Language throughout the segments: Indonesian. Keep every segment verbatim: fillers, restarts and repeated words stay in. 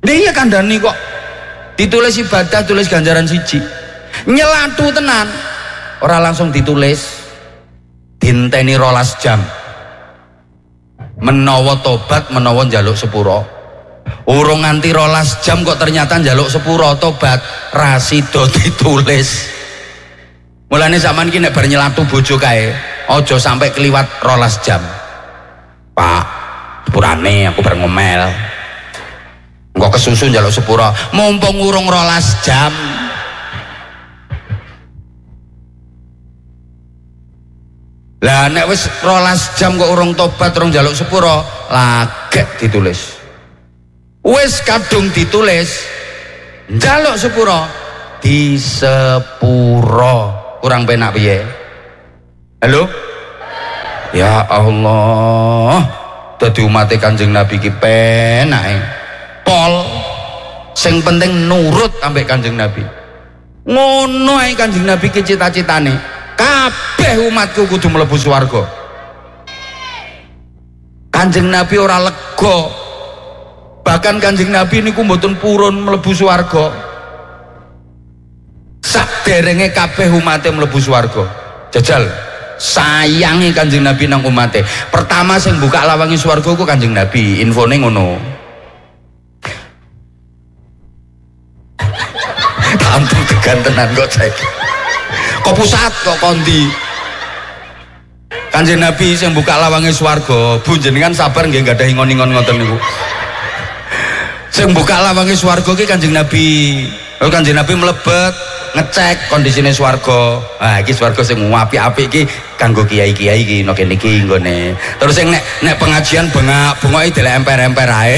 Dia kandhani kok ditulis ibadah, tulis ganjaran siji. Nyelatu tenan ora langsung ditulis, dinteni rolas jam menawa tobat menawa njaluk sepuro. Urung nganti rolas jam kok ternyata njaluk sepuro tobat, rasido ditulis. Mulane sampean iki nek bar nyelatu bojo kae aja sampai keliwat rolas jam. Pak, sepurane aku bar ngomel. Engko kesusu njaluk sepuro, mumpung urung rolas jam. Lah nek wis rolas jam kok urung tobat, urung njaluk sepuro, lagek ditulis. Wis kadung ditulis, njaluk sepuro, di sepuro. Kurang penak piye? Halo? Ya Allah, dadi umat Kanjeng Nabi ki penake. Pol sing penting nurut ambek Kanjeng Nabi. Ngono ae Kanjeng Nabi ki cita-citane. Kabeh umatku kudu mlebu swarga. Kanjeng Nabi ora lega. Bahkan Kanjeng Nabi niku mboten purun mlebu swarga. Saderenge kabeh umate mlebu swarga. Jajal sayangi Kanjeng Nabi nang umate. Pertama sing buka lawange swarga ku Kanjeng Nabi. Infone ngono. Ampun kegantenan kok saiki. Kok pusat kok kondi. Kanjeng Nabi sing buka lawange swarga. Bu jenengan sabar nggih gadahi ngon-ngon ngoten niku. Sing buka lawange swarga ki Kanjeng Nabi. Oh, Kanjeng Nabi mlebet ngecek kondisine swarga. Ah iki swarga sing apik-apik iki kanggo kiai-kiai iki nek kene iki nggone. Terus sing nek nek pengajian bengak-bengoki delek emper-emper ae.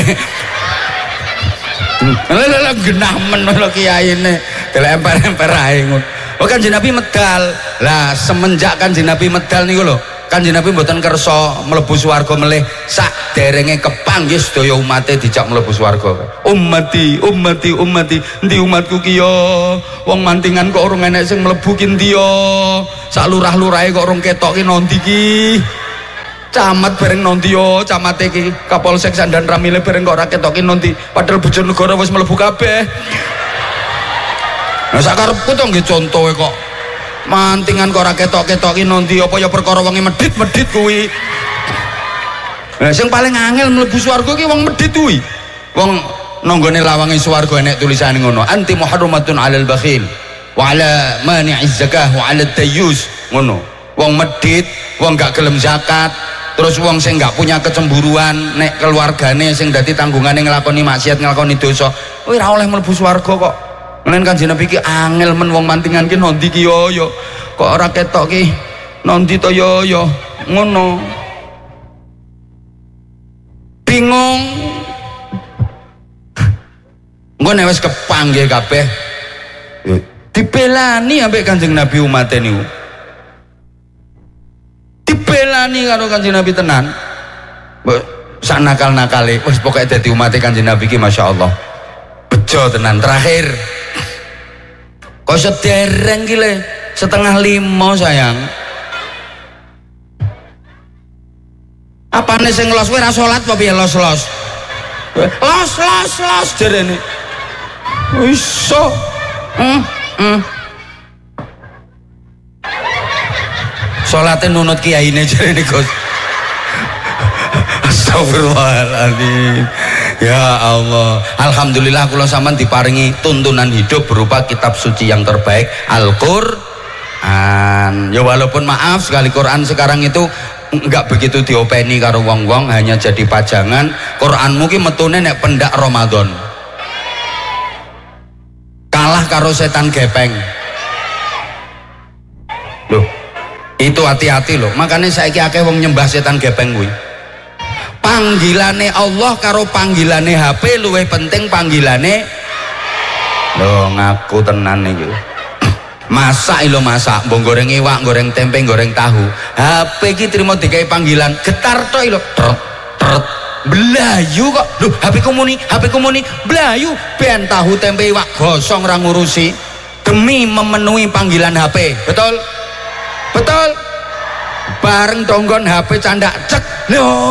Lha lha genah men lho kiyaine delek emper-emper ae ngono. Oh Kanjeng Nabi medal. Lah semenjak Kanjeng Nabi medal niku lho, Kanjeng Nabi mboten kersa mlebu swarga melih saderenge kepanggih sedaya umate dijak mlebu swarga. Ummati, ummati, ummati, endi umatku ki yo? Wong mantingan kok ora enek sing mlebu ki endi yo? Sak lurah-lurahe kok ora ketok ki nondi ki? Camat bareng nondi yo, camate ki Kapolsek Sandan Ramile bareng kok ora ketok ki nondi? Padahal Bojonegoro wis mlebu kabeh. Nah sakarepku to nggih contohe kok mantingan kok ora ketok-ketok ki nondi apa ya perkara wonge medhit-medhit kuwi. Lah sing paling angel mlebu swarga ki wong medhit kuwi. Wong nanggone lawange swarga enek tulisane ngono, anti muharramatun 'alal bakhil wa 'ala mani'iz zakah wa 'ala tayyus ngono. Wong medhit, wong gak gelem zakat, terus wong sing gak punya kecemburuan nek keluargane sing dadi tanggungane nglakoni maksiat, nglakoni dosa, kuwi ora oleh mlebu swarga kok. Menen Kanjeng Nabi ki angel men wong mantingan ki nondi ki yo yo. Kok ora ketok ki nondi to yo yo. Ngono. Bingung. Engko nek wis kepanggih kabeh dibelani ambek Kanjeng Nabi umate niku. Dibelani karo Kanjeng Nabi tenan. Mbok sak nakal-nakale wis pokoke dadi umate Kanjeng Nabi ki masyaallah. Bejo tenan. Terakhir kok sedereng ki le setengah lima sayang. Apane sing los kowe ora salat apa piye los-los? Los los los jerene. Iso. Hmm, hmm. Salate nunut kiyaine jerene Gus. Astagfirullahaladzim. Ya Allah, alhamdulillah kula sampean diparingi tuntunan hidup berupa kitab suci yang terbaik Al-Qur'an. Ya walaupun maaf sekali Quran sekarang itu enggak begitu diopeni karo wong-wong, hanya jadi pajangan. Quranmu ki metune nek pendak Ramadan. Kalah karo setan gepeng. Loh, itu hati-hati loh. Makanya saiki akeh wong nyembah setan gepeng kuwi. Panggilane Allah karo panggilane H P luwih penting panggilane. Loh ngaku tenan iki. Masak lho masak, mbok goreng iwak, goreng tempe, goreng tahu. H P iki trimo dikai panggilan, getar tok lho. Tret tret blayu kok. Loh H P ku muni, H P ku muni blayu ben tahu tempe iwak gosong ra ngurusi demi memenuhi panggilan H P. Betul? Betul? Bareng tonggon H P candak cek. Loh